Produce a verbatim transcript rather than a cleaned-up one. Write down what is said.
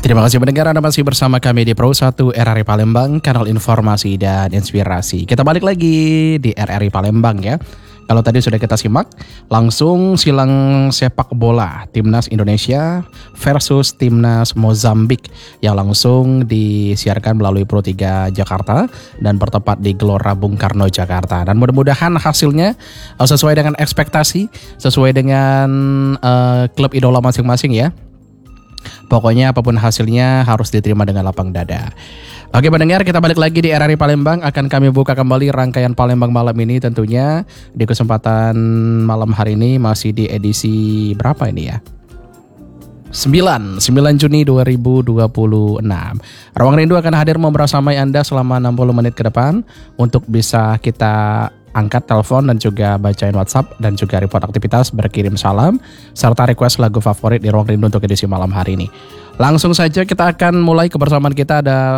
Terima kasih pendengar, Anda masih bersama kami di Pro satu R R I Palembang, kanal informasi dan inspirasi. Kita balik lagi di R R I Palembang ya. Kalau tadi sudah kita simak, langsung silang sepak bola Timnas Indonesia versus Timnas Mozambik yang langsung disiarkan melalui Pro tiga Jakarta dan bertempat di Gelora Bung Karno Jakarta. Dan mudah-mudahan hasilnya uh, sesuai dengan ekspektasi, sesuai dengan uh, klub idola masing-masing ya. Pokoknya apapun hasilnya harus diterima dengan lapang dada. Oke pendengar, kita balik lagi di R R I Palembang. Akan kami buka kembali rangkaian Palembang malam ini tentunya. Di kesempatan malam hari ini masih di edisi berapa ini ya? sembilan Juni dua ribu dua puluh enam. Ruang Rindu akan hadir membersamai Anda selama enam puluh menit ke depan untuk bisa kita angkat telepon dan juga bacain WhatsApp dan juga report aktivitas, berkirim salam serta request lagu favorit di Ruang Rindu untuk edisi malam hari ini. Langsung saja kita akan mulai kebersamaan kita. Ada